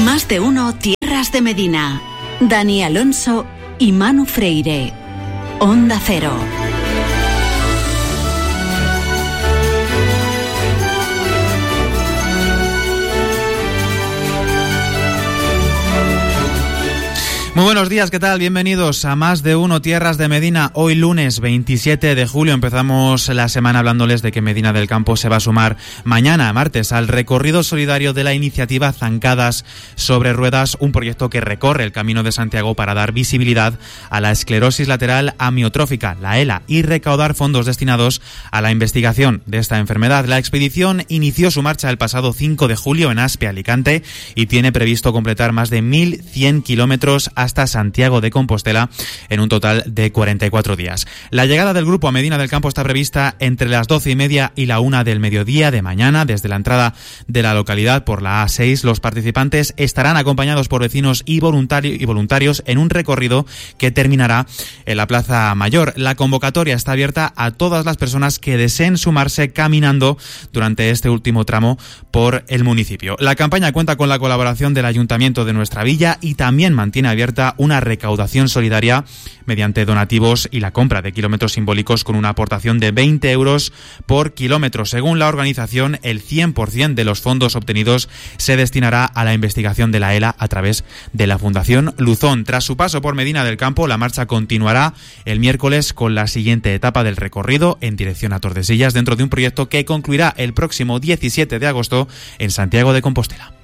Más de uno Tierras de Medina. Dani Alonso y Manu Freire. Onda Cero. Muy buenos días, ¿qué tal? Bienvenidos a Más de uno Tierras de Medina. Hoy lunes 27 de julio empezamos la semana hablándoles de que Medina del Campo se va a sumar mañana, martes, al recorrido solidario de la iniciativa Zancadas sobre Ruedas, un proyecto que recorre el Camino de Santiago para dar visibilidad a la esclerosis lateral amiotrófica, la ELA, y recaudar fondos destinados a la investigación de esta enfermedad. La expedición inició su marcha el pasado 5 de julio en Aspe, Alicante, y tiene previsto completar más de 1.100 kilómetros hasta Santiago de Compostela en un total de 44 días. La llegada del grupo a Medina del Campo está prevista entre las 12:30 y la 1 del mediodía de mañana. Desde la entrada de la localidad por la A6, los participantes estarán acompañados por vecinos y voluntarios en un recorrido que terminará en la Plaza Mayor. La convocatoria está abierta a todas las personas que deseen sumarse caminando durante este último tramo por el municipio. La campaña cuenta con la colaboración del Ayuntamiento de nuestra villa y también mantiene abierta una recaudación solidaria mediante donativos y la compra de kilómetros simbólicos con una aportación de 20 euros por kilómetro. Según la organización, el 100% de los fondos obtenidos se destinará a la investigación de la ELA a través de la Fundación Luzón. Tras su paso por Medina del Campo, la marcha continuará el miércoles con la siguiente etapa del recorrido en dirección a Tordesillas, dentro de un proyecto que concluirá el próximo 17 de agosto en Santiago de Compostela.